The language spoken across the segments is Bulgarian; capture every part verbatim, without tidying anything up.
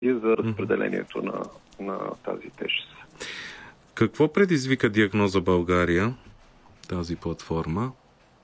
и за разпределението на, на тази тежест. Какво предизвика Диагноза България, тази платформа,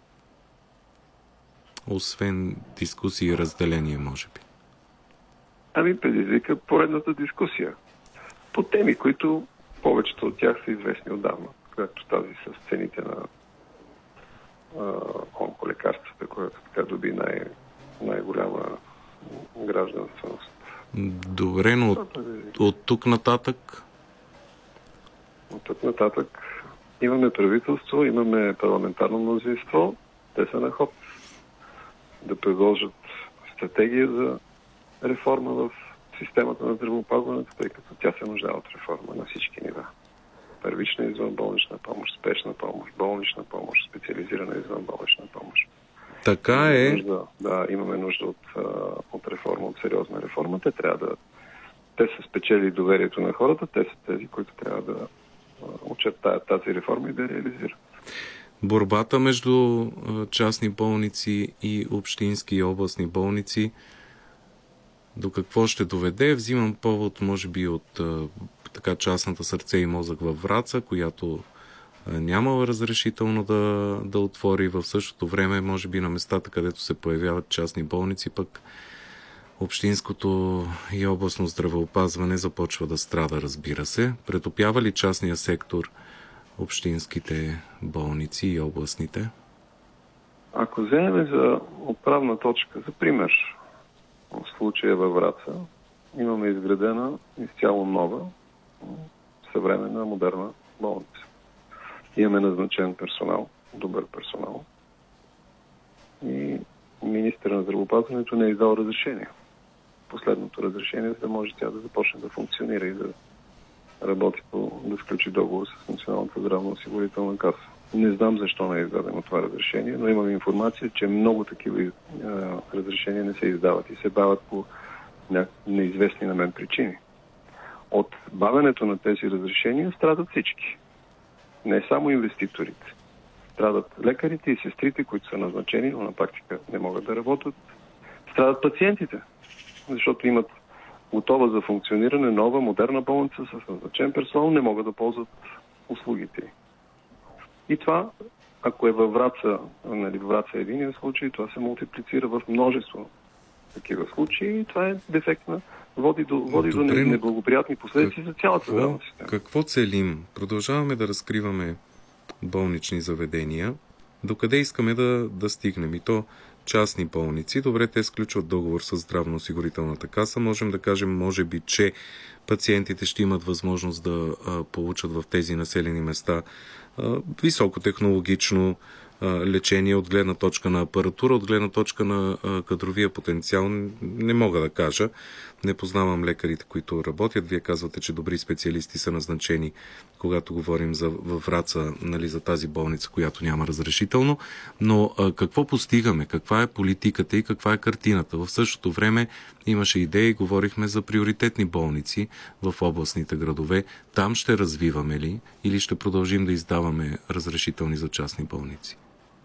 освен дискусии и разделение, може би? Ами предизвика поредната дискусия по теми, които повечето от тях са известни отдавна, както тази с цените на а, онколекарствата, която така доби най- най-голяма гражданственост. Добре, но от, от тук нататък? От тук нататък имаме правителство, имаме парламентарно мнозинство, те са на ход да предложат стратегия за реформа в системата на здравеопазването, тъй като тя се нуждае от реформа на всички нива. Първична извънболнична помощ, спешна помощ, болнична помощ, специализирана извънболнична помощ. Така е. Нужда, да, имаме нужда от, от реформа, от сериозна реформа. Те трябва да... Те са спечели доверието на хората, те са тези, които трябва да очертаят тази реформа и да реализират. Борбата между частни болници и общински и областни болници до какво ще доведе? Взимам повод, може би, от така частната Сърце и мозък във Враца, която нямала разрешително да, да отвори. В същото време, може би на местата, където се появяват частни болници, пък общинското и областно здравеопазване започва да страда, разбира се. Претопява ли частния сектор общинските болници и областните? Ако вземем за отправна точка, за пример, в случая във Враца, имаме изградена изцяло нова, съвременна, модерна болница. Имаме назначен персонал, добър персонал. И министър на здравеопазването не е издал разрешение. Последното разрешение, за да може тя да започне да функционира и да работи по, да сключи договор с Националната здравноосигурителна каса. Не знам защо не е издадено това разрешение, но имам информация, че много такива е, разрешения не се издават и се бавят по неизвестни на мен причини. От бавенето на тези разрешения страдат всички. Не само инвеститорите. Страдат лекарите и сестрите, които са назначени, но на практика не могат да работят. Страдат пациентите, защото имат готова за функциониране нова, модерна болница с назначен персонал, не могат да ползват услугите. И това, ако е във Враца, нали, Враца е единия случай, това се мултиплицира в множество такива случаи и това е дефект на води до, води до неблагоприятни последици за цялата здравна система. Какво целим? Продължаваме да разкриваме болнични заведения. Докъде искаме да, да стигнем? И то частни болници. Добре, те сключват договор с здравноосигурителната каса. Можем да кажем, може би, че пациентите ще имат възможност да а, получат в тези населени места а, високотехнологично а, лечение от гледна точка на апаратура, от гледна точка на а, кадровия потенциал. Не мога да кажа. Не познавам лекарите, които работят. Вие казвате, че добри специалисти са назначени, когато говорим за във Враца, нали, за тази болница, която няма разрешително. Но а, какво постигаме? Каква е политиката и каква е картината? В същото време имаше идеи, говорихме за приоритетни болници в областните градове. Там ще развиваме ли или ще продължим да издаваме разрешителни за частни болници?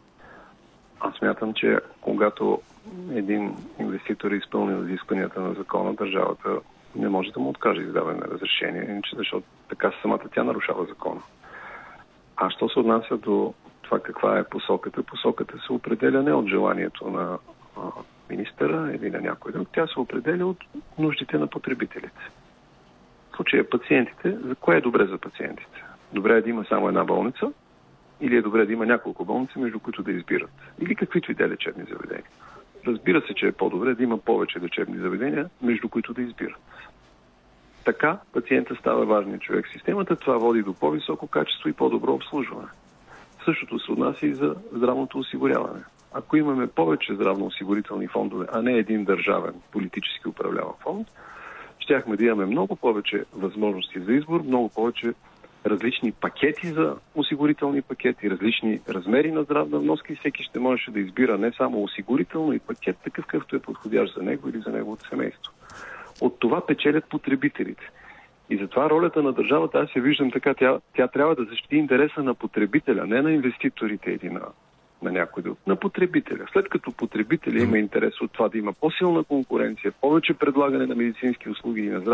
Аз смятам, че когато един инвеститор е изпълнил изискванията на закона, държавата не може да му откаже издаване на разрешение, защото така самата тя нарушава закона. А що се отнася до това каква е посоката, посоката се определя не от желанието на а, министъра или на някой друг, тя се определя от нуждите на потребителите. В случая пациентите, за кое е добре за пациентите? Добре е да има само една болница или е добре да има няколко болници, между които да избират? Или каквито и да лечебни заведения? Разбира се, че е по-добре да има повече лечебни заведения, между които да избират. Така пациента става важният човек в системата, това води до по-високо качество и по-добро обслужване. Същото се отнася и за здравното осигуряване. Ако имаме повече здравноосигурителни фондове, а не един държавен политически управляван фонд, щяхме да имаме много повече възможности за избор, много повече различни пакети за осигурителни пакети, различни размери на здравна вноска и всеки ще можеше да избира не само осигурително и пакет, такъв какъвто е подходящ за него или за неговото семейство. От това печелят потребителите. И затова ролята на държавата, аз я виждам така, тя, тя трябва да защити интереса на потребителя, не на инвеститорите или на на някой друг, на потребителя. След като потребителя има интерес от това да има по-силна конкуренция, повече предлагане на медицински услуги и на здраве,